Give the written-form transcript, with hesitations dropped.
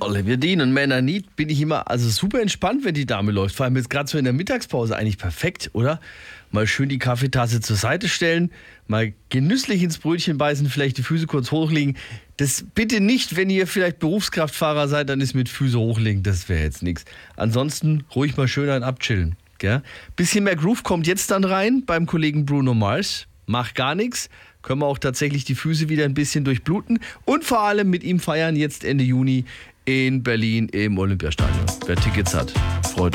Oliver Dean und Man I Need bin ich immer super entspannt, wenn die Dame läuft. Vor allem jetzt gerade so in der Mittagspause eigentlich perfekt, oder? Mal schön die Kaffeetasse zur Seite stellen, mal genüsslich ins Brötchen beißen, vielleicht die Füße kurz hochlegen. Das bitte nicht, wenn ihr vielleicht Berufskraftfahrer seid, dann ist mit Füße hochlegen, das wäre jetzt nichts. Ansonsten ruhig mal schön ein abchillen. Gell? Bisschen mehr Groove kommt jetzt dann rein beim Kollegen Bruno Mars. Macht gar nichts. Können wir auch tatsächlich die Füße wieder ein bisschen durchbluten und vor allem mit ihm feiern jetzt Ende Juni in Berlin im Olympiastadion. Wer Tickets hat, freut